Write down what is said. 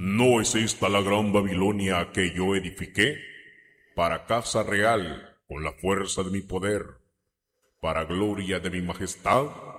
¿No es esta la gran Babilonia que yo edifiqué? Para casa real, con la fuerza de mi poder, para gloria de mi majestad.